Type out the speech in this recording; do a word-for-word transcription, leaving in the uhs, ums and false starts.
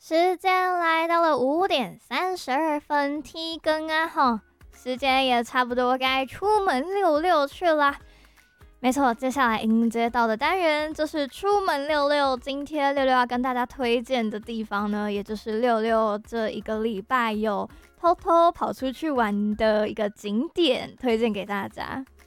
时间来到了五点三十二分，提更啊吼，时间也差不多该出门溜溜去啦。没错，接下来迎接到的单元就是出门溜溜。今天溜溜要跟大家推荐的地方呢，也就是溜溜这一个礼拜有偷偷跑出去玩的一个景点，推荐给大家。